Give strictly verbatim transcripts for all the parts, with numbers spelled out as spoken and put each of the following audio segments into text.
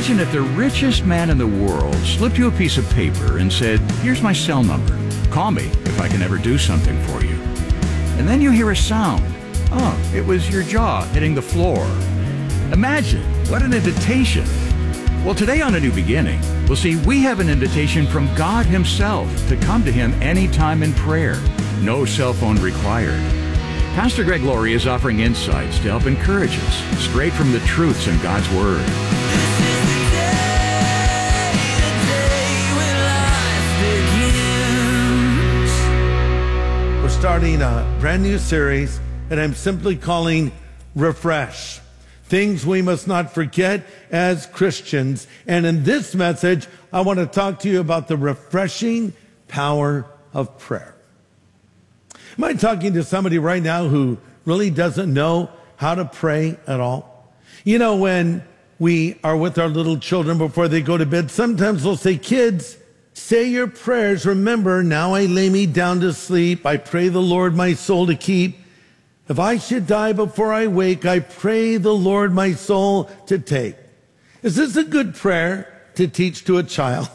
Imagine if the richest man in the world slipped you a piece of paper and said, here's my cell number. Call me if I can ever do something for you. And then you hear a sound. Oh, it was your jaw hitting the floor. Imagine, what an invitation. Well, today on A New Beginning, we'll see we have an invitation from God himself to come to him anytime in prayer. No cell phone required. Pastor Greg Laurie is offering insights to help encourage us straight from the truths in God's Word. This is the day, the day when life begins. We're starting a brand new series, and I'm simply calling Refresh. Things we must not forget as Christians. And in this message, I want to talk to you about the refreshing power of prayer. Am I talking to somebody right now who really doesn't know how to pray at all? You know, when we are with our little children before they go to bed, sometimes we'll say, kids, say your prayers. Remember, now I lay me down to sleep. I pray the Lord my soul to keep. If I should die before I wake, I pray the Lord my soul to take. Is this a good prayer to teach to a child?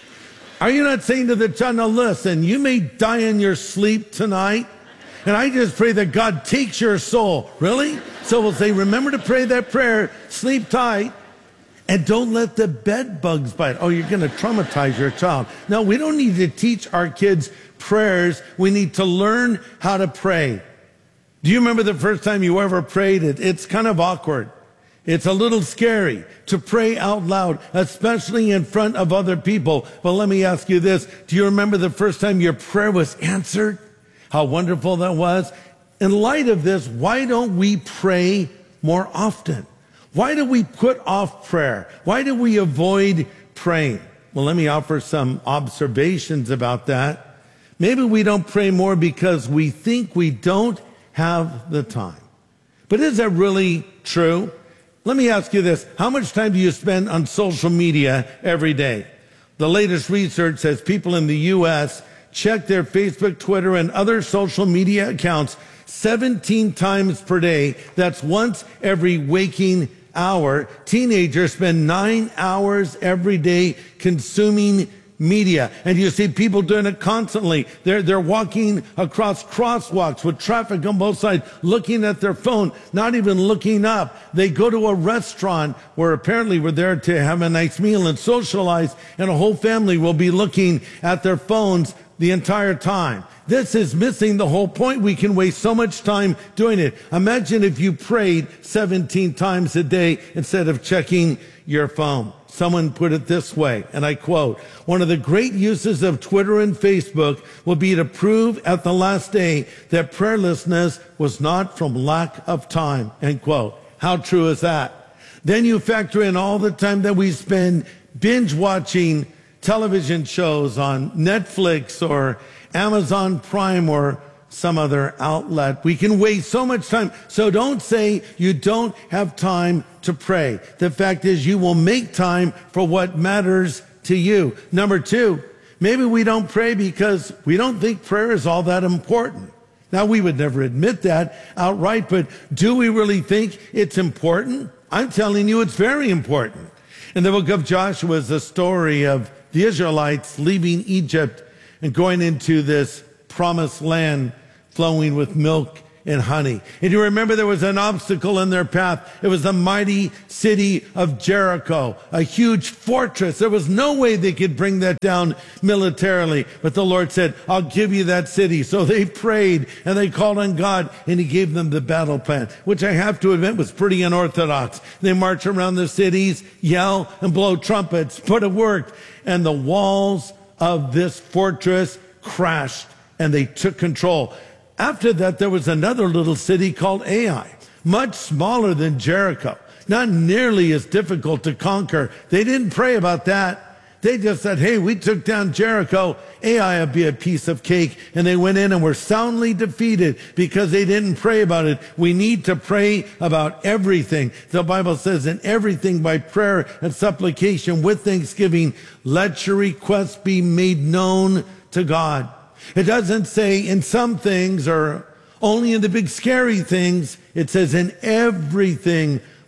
Are you not saying to the child, now listen, you may die in your sleep tonight, and I just pray that God takes your soul. Really? So we'll say, remember to pray that prayer, sleep tight, and don't let the bed bugs bite. Oh, you're going to traumatize your child. No, we don't need to teach our kids prayers. We need to learn how to pray. Do you remember the first time you ever prayed? It, it's kind of awkward. It's a little scary to pray out loud, especially in front of other people. But let me ask you this. Do you remember the first time your prayer was answered? How wonderful that was. In light of this, why don't we pray more often? Why do we put off prayer? Why do we avoid praying? Well, let me offer some observations about that. Maybe we don't pray more because we think we don't have the time. But is that really true? Let me ask you this. How much time do you spend on social media every day? The latest research says people in the U S check their Facebook, Twitter, and other social media accounts seventeen times per day. That's once every waking hour. Teenagers spend nine hours every day consuming media. And you see people doing it constantly. They're, they're walking across crosswalks with traffic on both sides, looking at their phone, not even looking up. They go to a restaurant where apparently we're there to have a nice meal and socialize, and a whole family will be looking at their phones the entire time. This is missing the whole point. We can waste so much time doing it. Imagine if you prayed seventeen times a day instead of checking your phone. Someone put it this way, and I quote, one of the great uses of Twitter and Facebook will be to prove at the last day that prayerlessness was not from lack of time, end quote. How true is that? Then you factor in all the time that we spend binge watching television shows on Netflix or Amazon Prime or some other outlet. We can waste so much time. So don't say you don't have time to pray. The fact is you will make time for what matters to you. Number two, maybe we don't pray because we don't think prayer is all that important. Now, we would never admit that outright, but do we really think it's important? I'm telling you, it's very important. In the book of Joshua is the story of the Israelites leaving Egypt and going into this promised land flowing with milk and honey. And you remember there was an obstacle in their path. It was the mighty city of Jericho, a huge fortress. There was no way they could bring that down militarily. But the Lord said, I'll give you that city. So they prayed and they called on God, and he gave them the battle plan, which I have to admit was pretty unorthodox. They march around the cities, yell and blow trumpets, but it worked. And the walls of this fortress crashed and they took control. After that, there was another little city called Ai, much smaller than Jericho, not nearly as difficult to conquer. They didn't pray about that. They just said, hey, we took down Jericho. Ai would be a piece of cake. And they went in and were soundly defeated because they didn't pray about it. We need to pray about everything. The Bible says, in everything by prayer and supplication with thanksgiving, let your requests be made known to God. It doesn't say in some things or only in the big scary things. It says in everything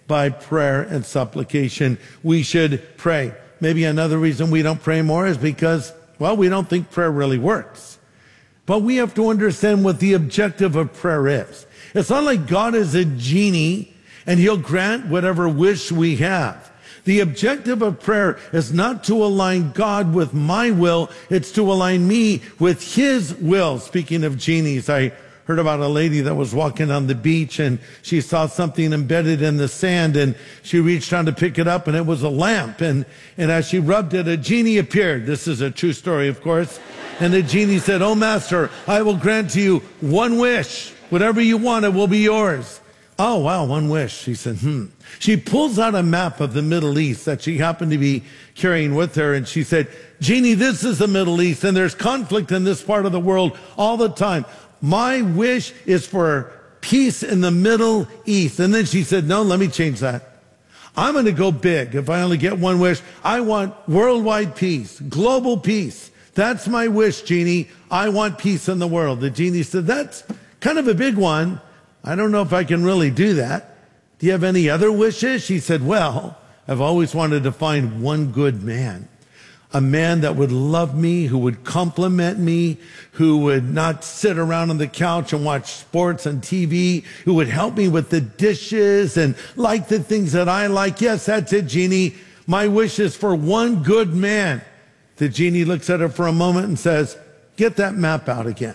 by prayer and supplication. We should pray. Maybe another reason we don't pray more is because, well, we don't think prayer really works. But we have to understand what the objective of prayer is. It's not like God is a genie and he'll grant whatever wish we have. The objective of prayer is not to align God with my will. It's to align me with his will. Speaking of genies, I heard about a lady that was walking on the beach and she saw something embedded in the sand and she reached down to pick it up and it was a lamp. And, and as she rubbed it, a genie appeared. This is a true story, of course. And the genie said, "Oh, master, I will grant to you one wish. Whatever you want, it will be yours." "Oh, wow, one wish." She said, hmm. She pulls out a map of the Middle East that she happened to be carrying with her. And she said, "Genie, this is the Middle East and there's conflict in this part of the world all the time. My wish is for peace in the Middle East." And then she said, "No, let me change that. I'm going to go big. If I only get one wish, I want worldwide peace, global peace. That's my wish, Genie. I want peace in the world." The genie said, "That's kind of a big one. I don't know if I can really do that. Do you have any other wishes?" She said, "Well, I've always wanted to find one good man. A man that would love me, who would compliment me, who would not sit around on the couch and watch sports on T V, who would help me with the dishes and like the things that I like. Yes, that's it, Genie. My wish is for one good man." The genie looks at her for a moment and says, "Get that map out again."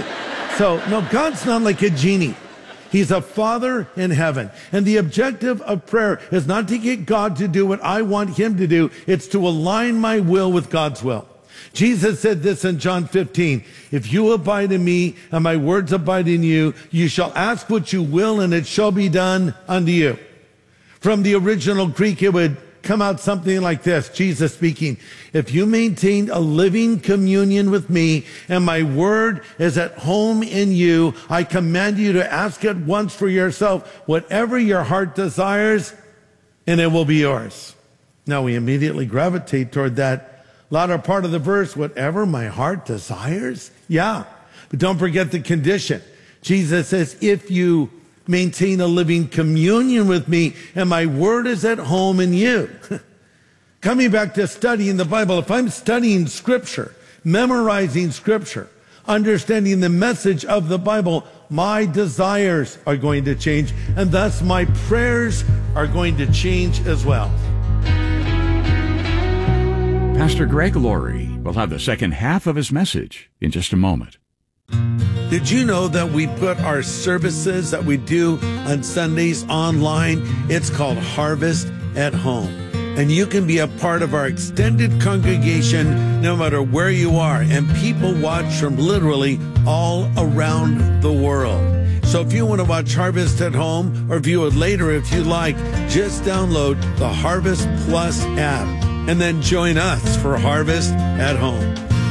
So, no, God's not like a genie. He's a Father in heaven. And the objective of prayer is not to get God to do what I want him to do. It's to align my will with God's will. Jesus said this in John fifteen, "If you abide in me and my words abide in you, you shall ask what you will and it shall be done unto you." From the original Greek, it would come out something like this. Jesus speaking, "If you maintain a living communion with me and my word is at home in you, I command you to ask at once for yourself whatever your heart desires, and it will be yours." Now we immediately gravitate toward that latter part of the verse, whatever my heart desires. Yeah, but don't forget the condition. Jesus says, if you maintain a living communion with me and my word is at home in you. Coming back to studying the Bible, if I'm studying scripture, memorizing scripture, understanding the message of the Bible, my desires are going to change and thus my prayers are going to change as well. Pastor Greg Laurie will have the second half of his message in just a moment. Did you know that we put our services that we do on Sundays online? It's called Harvest at Home. And you can be a part of our extended congregation no matter where you are. And people watch from literally all around the world. So if you want to watch Harvest at Home or view it later if you like, just download the Harvest Plus app and then join us for Harvest at Home.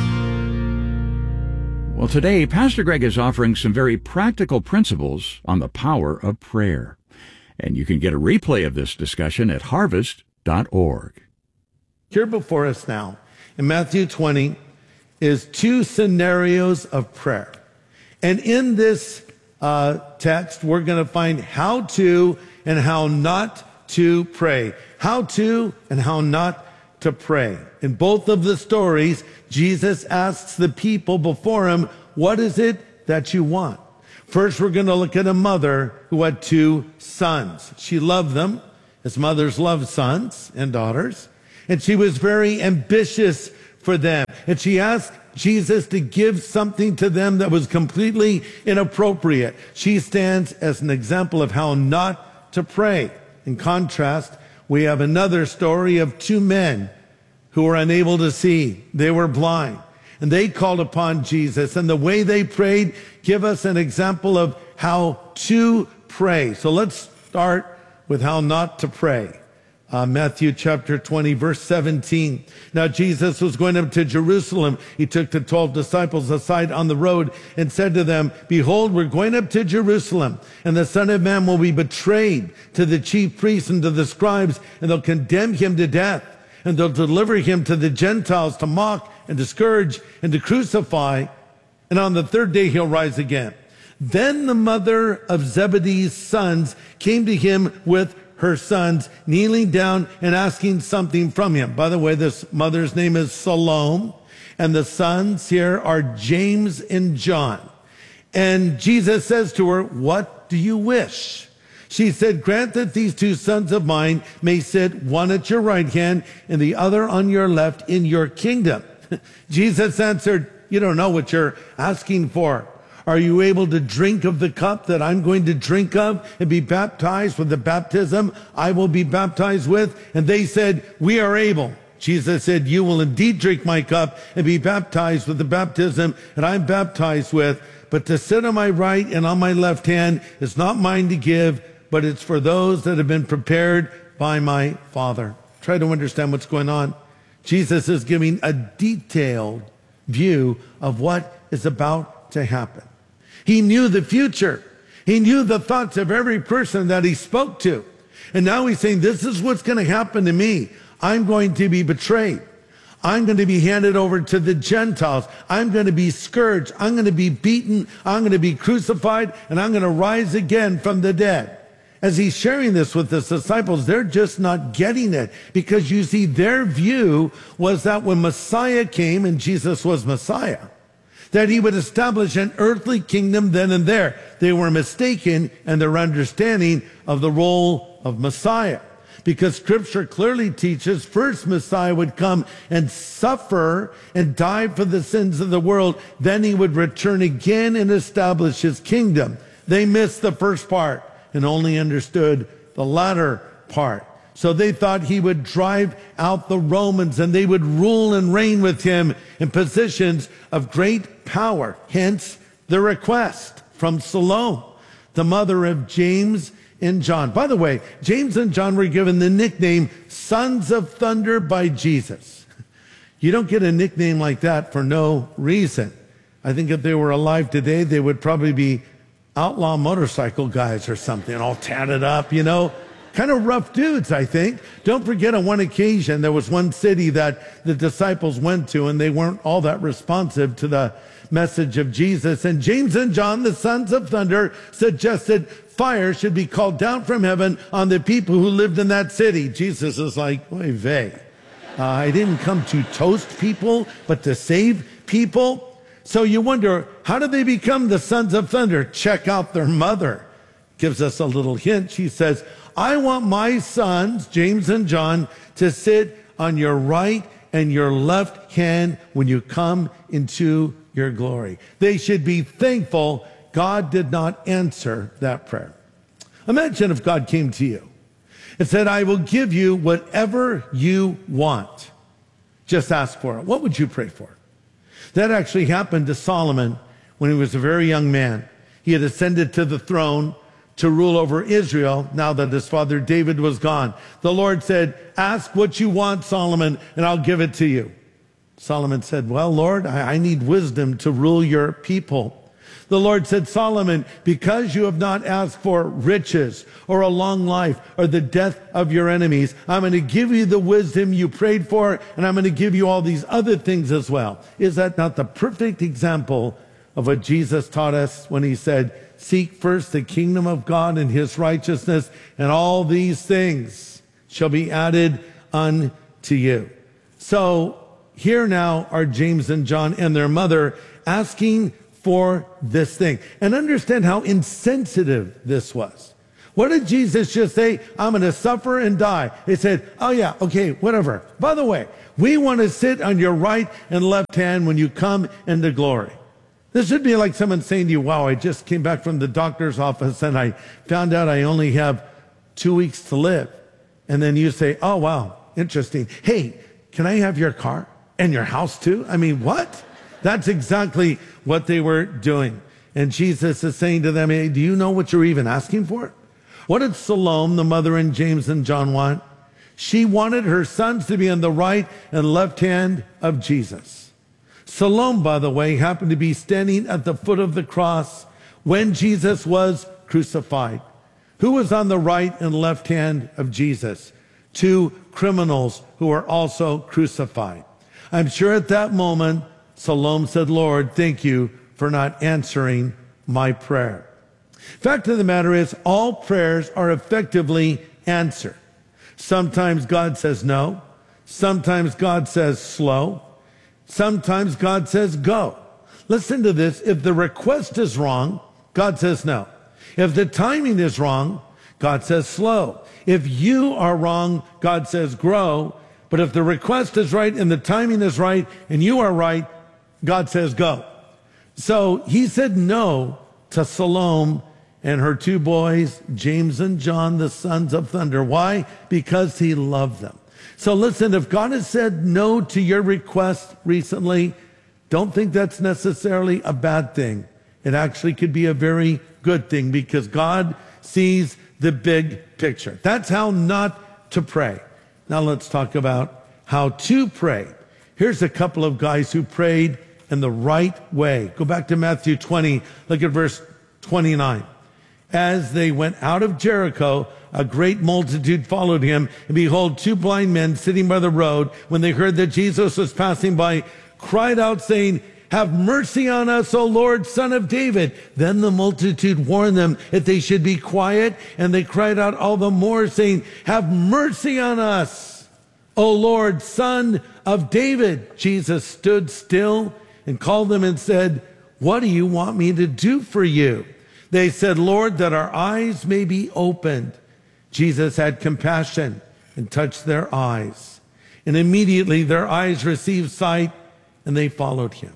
Well, today, Pastor Greg is offering some very practical principles on the power of prayer. And you can get a replay of this discussion at harvest dot org. Here before us now, in Matthew twenty, is two scenarios of prayer. And in this uh, text, we're going to find how to and how not to pray. How to and how not to pray. In both of the stories, Jesus asks the people before him, what is it that you want? First, we're going to look at a mother who had two sons. She loved them, as mothers love sons and daughters, and she was very ambitious for them. And she asked Jesus to give something to them that was completely inappropriate. She stands as an example of how not to pray. In contrast, we have another story of two men who were unable to see. They were blind. And they called upon Jesus. And the way they prayed give us an example of how to pray. So let's start with how not to pray. Uh, Matthew chapter twenty, verse seventeen. Now Jesus was going up to Jerusalem. He took the twelve disciples aside on the road and said to them, behold, we're going up to Jerusalem, and the Son of Man will be betrayed to the chief priests and to the scribes, and they'll condemn him to death, and they'll deliver him to the Gentiles to mock and to scourge and to crucify, and on the third day he'll rise again. Then the mother of Zebedee's sons came to him with her sons, kneeling down and asking something from him. By the way, this mother's name is Salome, and the sons here are James and John. And Jesus says to her, "What do you wish?" She said, "Grant that these two sons of mine may sit, one at your right hand and the other on your left, in your kingdom." Jesus answered, "You don't know what you're asking for. Are you able to drink of the cup that I'm going to drink of and be baptized with the baptism I will be baptized with?" And they said, "We are able." Jesus said, "You will indeed drink my cup and be baptized with the baptism that I'm baptized with. But to sit on my right and on my left hand is not mine to give, but it's for those that have been prepared by my Father." Try to understand what's going on. Jesus is giving a detailed view of what is about to happen. He knew the future. He knew the thoughts of every person that he spoke to. And now he's saying, this is what's going to happen to me. I'm going to be betrayed. I'm going to be handed over to the Gentiles. I'm going to be scourged. I'm going to be beaten. I'm going to be crucified. And I'm going to rise again from the dead. As he's sharing this with his disciples, they're just not getting it. Because you see, their view was that when Messiah came, and Jesus was Messiah, that he would establish an earthly kingdom then and there. They were mistaken in their understanding of the role of Messiah. Because Scripture clearly teaches first Messiah would come and suffer and die for the sins of the world. Then he would return again and establish his kingdom. They missed the first part and only understood the latter part. So they thought he would drive out the Romans and they would rule and reign with him in positions of great power. Hence the request from Salome, the mother of James and John. By the way, James and John were given the nickname Sons of Thunder by Jesus. You don't get a nickname like that for no reason. I think if they were alive today, they would probably be outlaw motorcycle guys or something, all tatted up, you know. Kind of rough dudes, I think. Don't forget, on one occasion, there was one city that the disciples went to, and they weren't all that responsive to the message of Jesus. And James and John, the sons of thunder, suggested fire should be called down from heaven on the people who lived in that city. Jesus is like, oy vey. Uh, I didn't come to toast people, but to save people. So you wonder, how did they become the sons of thunder? Check out their mother. Gives us a little hint. She says, "I want my sons, James and John, to sit on your right and your left hand when you come into your glory." They should be thankful God did not answer that prayer. Imagine if God came to you and said, "I will give you whatever you want. Just ask for it." What would you pray for? That actually happened to Solomon when he was a very young man. He had ascended to the throne to rule over Israel now that his father David was gone. The Lord said, "Ask what you want, Solomon, and I'll give it to you." Solomon said, "Well, Lord, I, I need wisdom to rule your people." The Lord said, "Solomon, because you have not asked for riches or a long life or the death of your enemies, I'm going to give you the wisdom you prayed for, and I'm going to give you all these other things as well." Is that not the perfect example of what Jesus taught us when he said, "Seek first the kingdom of God and his righteousness, and all these things shall be added unto you." So here now are James and John and their mother asking for this thing. And understand how insensitive this was. What did Jesus just say? "I'm going to suffer and die." They said, "Oh yeah, okay, whatever. By the way, we want to sit on your right and left hand when you come into glory." This should be like someone saying to you, "Wow, I just came back from the doctor's office and I found out I only have two weeks to live." And then you say, "Oh, wow, interesting. Hey, can I have your car and your house too?" I mean, what? That's exactly what they were doing. And Jesus is saying to them, "Hey, do you know what you're even asking for?" What did Salome, the mother in James and John, want? She wanted her sons to be on the right and left hand of Jesus. Salome, by the way, happened to be standing at the foot of the cross when Jesus was crucified. Who was on the right and left hand of Jesus? Two criminals who were also crucified. I'm sure at that moment, Salome said, "Lord, thank you for not answering my prayer." Fact of the matter is, all prayers are effectively answer. Sometimes God says no. Sometimes God says slow. Sometimes God says go. Listen to this. If the request is wrong, God says no. If the timing is wrong, God says slow. If you are wrong, God says grow. But if the request is right and the timing is right and you are right, God says go. So he said no to Salome and her two boys, James and John, the sons of thunder. Why? Because he loved them. So listen, if God has said no to your request recently, don't think that's necessarily a bad thing. It actually could be a very good thing because God sees the big picture. That's how not to pray. Now let's talk about how to pray. Here's a couple of guys who prayed in the right way. Go back to Matthew twenty, look at verse twenty-nine. As they went out of Jericho, a great multitude followed him, and behold, two blind men sitting by the road, when they heard that Jesus was passing by, cried out, saying, "Have mercy on us, O Lord, Son of David." Then the multitude warned them that they should be quiet, and they cried out all the more, saying, "Have mercy on us, O Lord, Son of David." Jesus stood still and called them and said, "What do you want me to do for you?" They said, "Lord, that our eyes may be opened." Jesus had compassion and touched their eyes. And immediately their eyes received sight, and they followed him.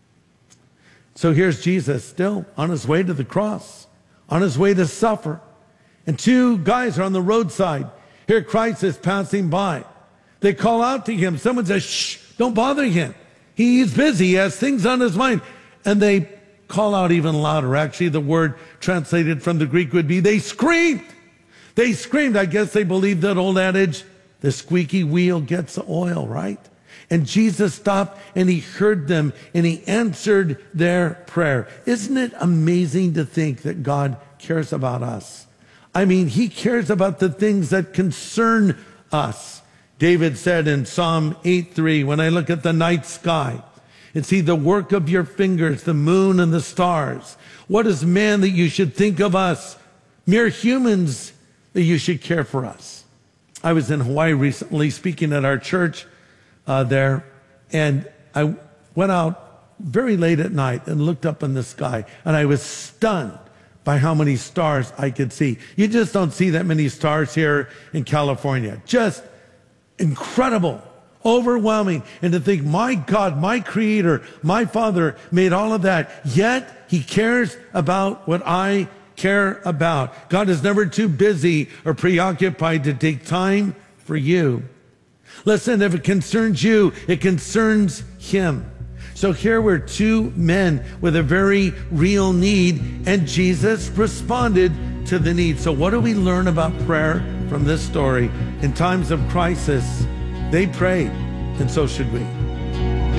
So here's Jesus still on his way to the cross, on his way to suffer. And two guys are on the roadside. Here Christ is passing by. They call out to him. Someone says, "Shh, don't bother him. He's busy. He has things on his mind." And they call out even louder. Actually, the word translated from the Greek would be they screamed. They screamed. I guess they believed that old adage, the squeaky wheel gets the oil, right? And Jesus stopped and he heard them and he answered their prayer. Isn't it amazing to think that God cares about us? I mean, he cares about the things that concern us. David said in Psalm eight three, "When I look at the night sky and see the work of your fingers, the moon and the stars, what is man that you should think of us? Mere humans that you should care for us." I was in Hawaii recently speaking at our church uh, there, and I went out very late at night and looked up in the sky, and I was stunned by how many stars I could see. You just don't see that many stars here in California. Just incredible, overwhelming. And to think, my God, my Creator, my Father made all of that, yet he cares about what I care about. God is never too busy or preoccupied to take time for you. Listen, if it concerns you, it concerns him. So here were two men with a very real need, and Jesus responded to the need. So what do we learn about prayer from this story? In times of crisis, they prayed, and so should we.